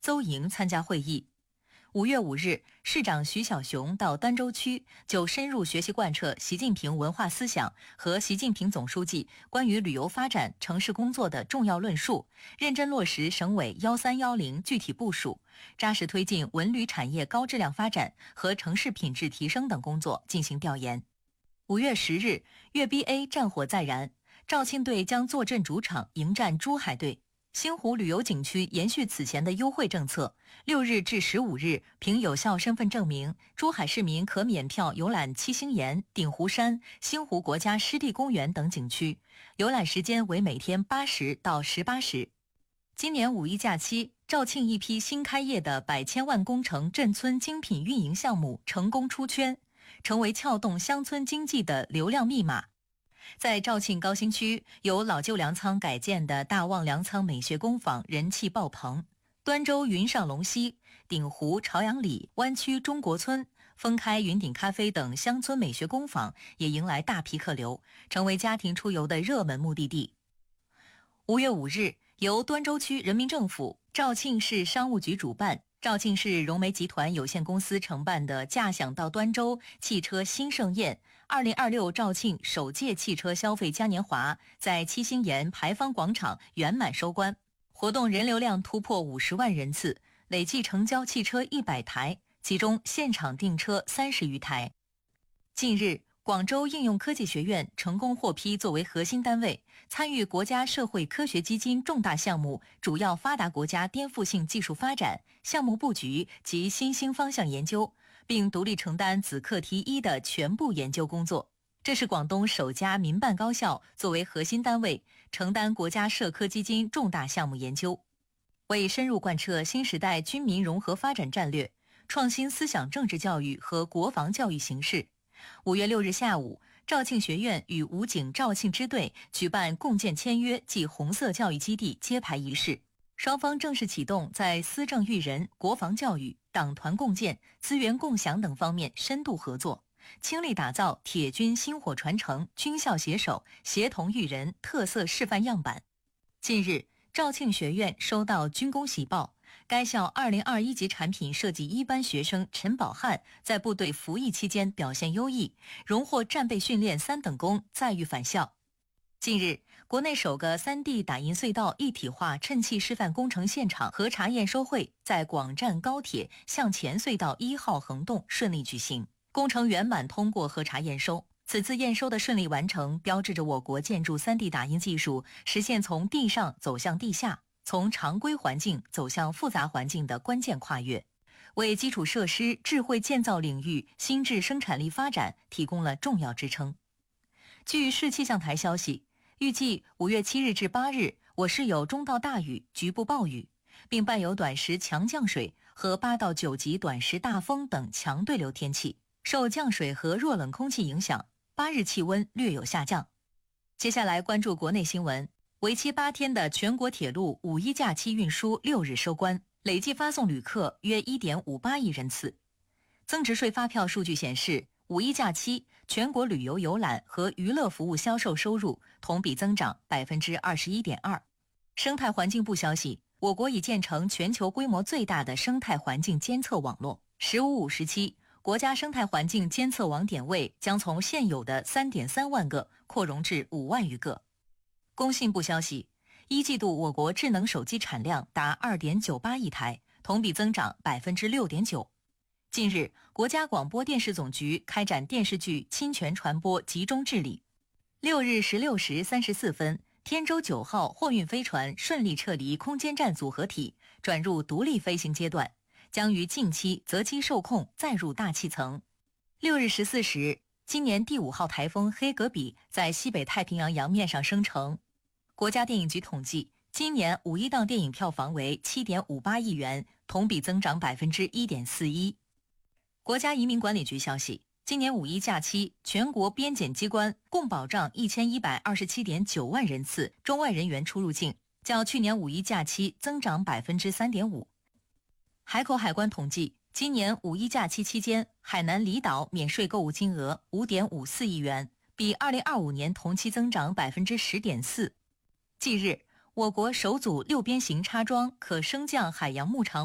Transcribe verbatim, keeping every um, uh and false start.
邹莹参加会议。五月五日，市长徐小熊到端州区，就深入学习贯彻习近平文化思想和习近平总书记关于旅游发展、城市工作的重要论述，认真落实省委幺三幺零具体部署，扎实推进文旅产业高质量发展和城市品质提升等工作进行调研。五月十日，粤 B A 战火再燃，肇庆队将坐镇主场迎战珠海队。星湖旅游景区延续此前的优惠政策，六日至十五日，凭有效身份证明，珠海市民可免票游览七星岩、鼎湖山、星湖国家湿地公园等景区，游览时间为每天八时到十八时。今年五一假期，肇庆一批新开业的百千万工程镇村精品运营项目成功出圈，成为撬动乡村经济的流量密码。在肇庆高新区，由老旧粮仓改建的大旺粮仓美学工坊人气爆棚。端州云上龙溪、鼎湖朝阳里、湾区中国村、丰开云顶咖啡等乡村美学工坊也迎来大批客流，成为家庭出游的热门目的地。五月五日，由端州区人民政府、肇庆市商务局主办，肇庆市融媒集团有限公司承办的驾享到端州汽车新盛宴二零二六肇庆首届汽车消费嘉年华在七星岩牌坊广场圆满收官，活动人流量突破五十万人次，累计成交汽车一百台，其中现场订车三十余台。近日，广州应用科技学院成功获批作为核心单位，参与国家社会科学基金重大项目主要发达国家颠覆性技术发展、项目布局及新兴方向研究，并独立承担子课题一的全部研究工作。这是广东首家民办高校作为核心单位，承担国家社科基金重大项目研究。为深入贯彻新时代军民融合发展战略，创新思想政治教育和国防教育形式，五月六日下午，肇庆学院与武警肇庆支队举办共建签约暨红色教育基地揭牌仪式，双方正式启动在思政育人、国防教育、党团共建、资源共享等方面深度合作，倾力打造铁军薪火传承、军校携手、协同育人特色示范样板。近日，肇庆学院收到军工喜报，该校二零二一级产品设计一班学生陈宝汉在部队服役期间表现优异，荣获战备训练三等功，载誉返校。近日，国内首个 三 D 打印隧道一体化趁气示范工程现场核查验收会在广湛高铁向前隧道一号横洞顺利举行，工程圆满通过核查验收。此次验收的顺利完成，标志着我国建筑 三 D 打印技术实现从地上走向地下，从常规环境走向复杂环境的关键跨越，为基础设施智慧建造领域新质生产力发展提供了重要支撑。据市气象台消息，预计五月七日至八日，我市有中到大雨、局部暴雨，并伴有短时强降水和八到九级短时大风等强对流天气。受降水和弱冷空气影响，八日气温略有下降。接下来关注国内新闻。为期八天的全国铁路五一假期运输六日收官，累计发送旅客约 一点五八亿人次。增值税发票数据显示，五一假期全国旅游游览和娱乐服务销售收入同比增长 百分之二十一点二。生态环境部消息，我国已建成全球规模最大的生态环境监测网络。十五五时期，国家生态环境监测网点位将从现有的 三点三万个扩容至五万余个。工信部消息，一季度我国智能手机产量达 二点九八亿台，同比增长 百分之六点九。近日，国家广播电视总局开展电视剧侵权传播集中治理。六日十六时三十四分，天舟九号货运飞船顺利撤离空间站组合体，转入独立飞行阶段，将于近期择机受控再入大气层。六日十四时，今年第五号台风黑格比在西北太平洋洋面上生成。国家电影局统计，今年五一档电影票房为 七点五八亿元，同比增长 百分之一点四一。国家移民管理局消息，今年五一假期，全国边检机关共保障 一千一百二十七点九万人次中外人员出入境，较去年五一假期增长 百分之三点五。海口海关统计，今年五一假期期间，海南离岛免税购物金额 五点五四亿元，比二零二五年同期增长 百分之十点四。近日，我国首组六边形插装可升降海洋牧场